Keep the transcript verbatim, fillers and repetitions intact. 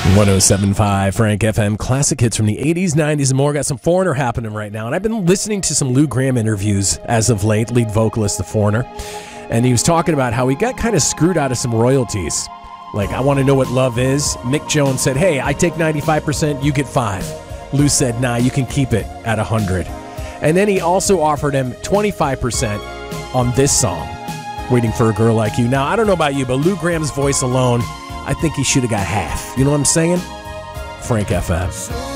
one oh seven point five Frank F M, classic hits from the eighties, nineties, and more. Got some Foreigner happening right now. And I've been listening to some Lou Gramm interviews as of late, lead vocalist, the Foreigner. And he was talking about how he got kind of screwed out of some royalties. Like, I Want to Know What Love Is. Mick Jones said, hey, I take ninety-five percent, you get five. Lou said, nah, you can keep it at one hundred. And then he also offered him twenty-five percent on this song, Waiting for a Girl Like You. Now, I don't know about you, but Lou Gramm's voice alone, I think he should have got half. You know what I'm saying? Frank F M.